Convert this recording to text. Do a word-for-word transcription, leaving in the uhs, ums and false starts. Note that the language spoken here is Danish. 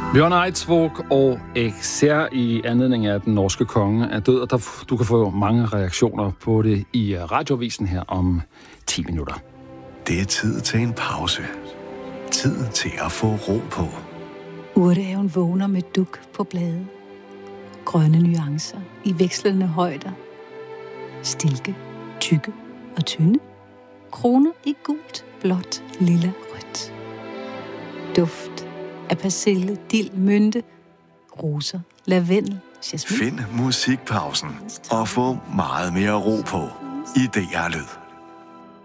Bjørn Eidsvåg og Ekser i anledning af den norske konge er død, og der, du kan få mange reaktioner på det i Radioavisen her om ti minutter. Det er tid til en pause. Tid til at få ro på. Urtehaven vågner med duk på blade. Grønne nuancer i vekslende højder. Stilke, tykke og tynde. Kroner i gult, blåt, lilla, rødt. Duft af persille, dild, mynte, roser, lavendel, jasmin. Find musikpausen og få meget mere ro på i D R Lyd.